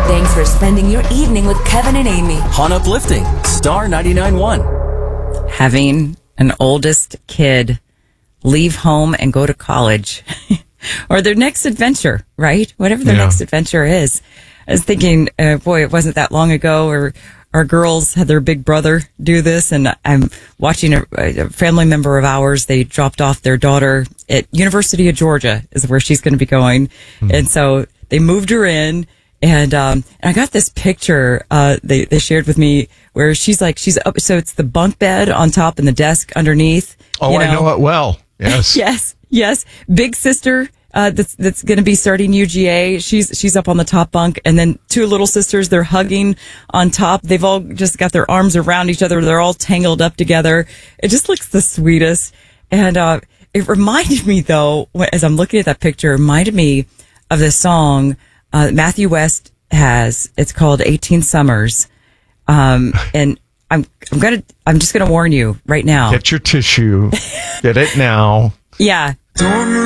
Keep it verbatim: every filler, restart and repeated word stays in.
Thanks for spending your evening with Kevin and Amy. On Uplifting, Star ninety-nine point one. Having an oldest kid leave home and go to college or their next adventure, right? Whatever their Yeah. next adventure is. I was thinking, uh, boy, it wasn't that long ago where our girls had their big brother do this. And I'm watching a, a family member of ours. They dropped off their daughter at University of Georgia is where she's going to be going. Mm-hmm. And so they moved her in. And, um, and I got this picture, uh, they, they shared with me where she's like, she's up. So it's the bunk bed on top and the desk underneath. Oh, you know? I know it well. Yes. yes. Yes. Big sister, uh, that's, that's going to be starting U G A. She's, she's up on the top bunk. And then two little sisters, they're hugging on top. They've all just got their arms around each other. They're all tangled up together. It just looks the sweetest. And, uh, it reminded me though, as I'm looking at that picture, it reminded me of the song, Uh, Matthew West has, it's called eighteen Summers. Um, and I'm, I'm gonna, I'm just gonna warn you right now. Get your tissue. Get it now. Yeah.